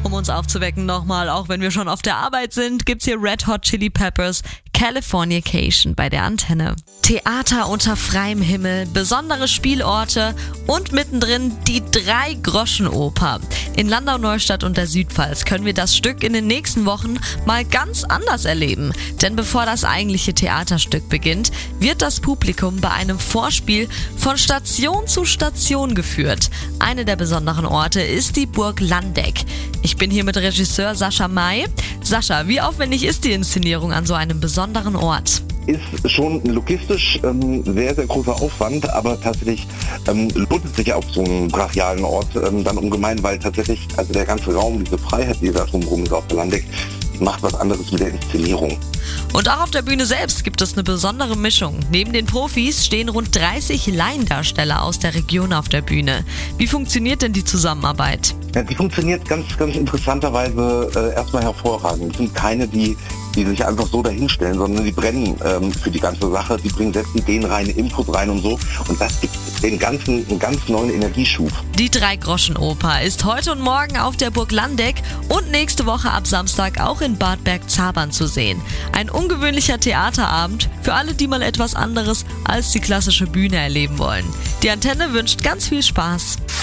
Um uns aufzuwecken nochmal, auch wenn wir schon auf der Arbeit sind, gibt's hier Red Hot Chili Peppers Californication bei der Antenne. Theater unter freiem Himmel, besondere Spielorte und mittendrin die Drei-Groschen-Oper. In Landau-Neustadt und der Südpfalz können wir das Stück in den nächsten Wochen mal ganz anders erleben. Denn bevor das eigentliche Theaterstück beginnt, wird das Publikum bei einem Vorspiel von Station zu Station geführt. Eine der besonderen Orte ist die Burg Landeck. Ich bin hier mit Regisseur Sascha May. Sascha, wie aufwendig ist die Inszenierung an so einem besonderen Ort? Ist schon logistisch sehr, sehr großer Aufwand, aber tatsächlich lohnt es sich auf so einen brachialen Ort dann ungemein, weil tatsächlich also der ganze Raum, diese Freiheit, die da drumherum ist auf der Landeck, macht was anderes mit der Inszenierung. Und auch auf der Bühne selbst gibt es eine besondere Mischung. Neben den Profis stehen rund 30 Laiendarsteller aus der Region auf der Bühne. Wie funktioniert denn die Zusammenarbeit? Ja, die funktioniert ganz interessanterweise erstmal hervorragend. Es sind keine, die sich einfach so dahinstellen, sondern die brennen für die ganze Sache. Die bringen selbst Ideen rein, Input rein und so. Und das gibt den Ganzen einen ganz neuen Energieschub. Die Drei-Groschen-Oper ist heute und morgen auf der Burg Landeck und nächste Woche ab Samstag auch in Bad Bergzabern zu sehen. Ein ungewöhnlicher Theaterabend für alle, die mal etwas anderes als die klassische Bühne erleben wollen. Die Antenne wünscht ganz viel Spaß.